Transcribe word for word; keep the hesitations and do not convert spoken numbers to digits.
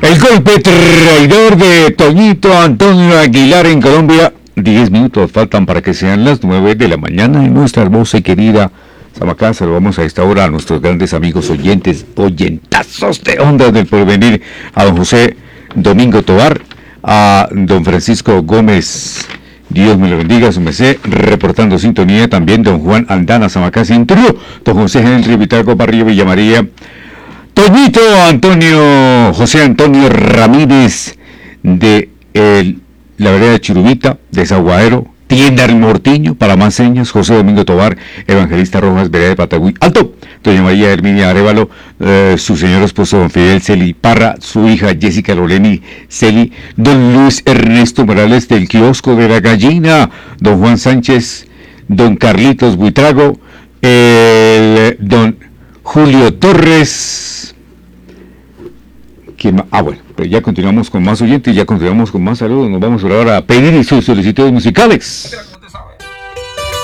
El golpe traidor de Toñito Antonio Aguilar en Colombia. Diez minutos faltan para que sean las nueve de la mañana en nuestra hermosa y querida Samacá. Saludamos a esta hora a nuestros grandes amigos oyentes, oyentazos de Ondas del Porvenir, a don José Domingo Tobar, a don Francisco Gómez, Dios me lo bendiga, su merced, reportando sintonía, también don Juan Aldana, Samacá Cinturio, don José Henry Vitalgo Barrio Villamaría, Toñito Antonio, José Antonio Ramírez de el, la vereda de Chirubita, de Zaguadero, Tienda El Mortiño, para más señas, José Domingo Tobar, Evangelista Rojas, vereda de Patagüí, Alto, doña María Herminia Arevalo, eh, su señor esposo don Fidel Celi Parra, su hija Jessica Loreni Celi, don Luis Ernesto Morales del Kiosco de la Gallina, don Juan Sánchez, don Carlitos Buitrago, eh, don Julio Torres. Ah, bueno, pero ya continuamos con más oyentes, ya continuamos con más saludos. Nos vamos ahora a pedir sus solicitudes musicales.